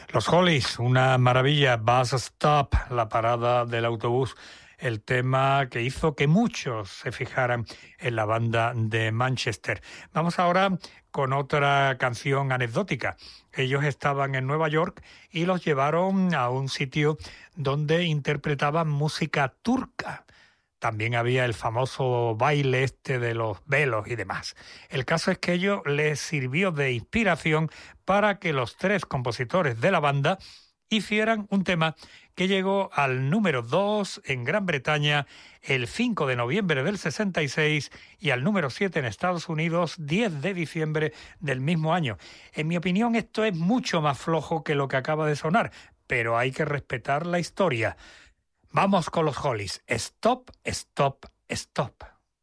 Los Hollies, una maravilla, Bus Stop, la parada del autobús, el tema que hizo que muchos se fijaran en la banda de Manchester. Vamos ahora con otra canción anecdótica. Ellos estaban en Nueva York y los llevaron a un sitio donde interpretaban música turca. También había el famoso baile de los velos y demás. El caso es que ello les sirvió de inspiración para que los tres compositores de la banda hicieran un tema que llegó al número 2 en Gran Bretaña el 5 de noviembre del 66 y al número 7 en Estados Unidos 10 de diciembre del mismo año. En mi opinión, esto es mucho más flojo que lo que acaba de sonar, pero hay que respetar la historia. Vamos con los Hollies. Stop, stop, stop.